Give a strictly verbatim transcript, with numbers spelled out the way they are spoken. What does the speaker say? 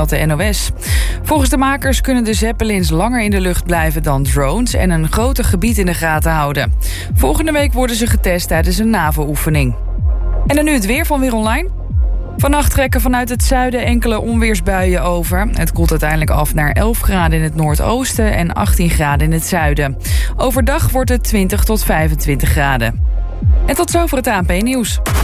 meldt de N O S. Volgens de makers kunnen de Zeppelins langer in de lucht blijven dan drones en een groter gebied in de gaten houden. Volgende week worden ze getest tijdens een NAVO-oefening. En dan nu het weer van Weer Online. Vannacht trekken vanuit het zuiden enkele onweersbuien over. Het koelt uiteindelijk af naar elf graden in het noordoosten en achttien graden in het zuiden. Overdag wordt het twintig tot vijfentwintig graden. En tot zover het A N P-nieuws.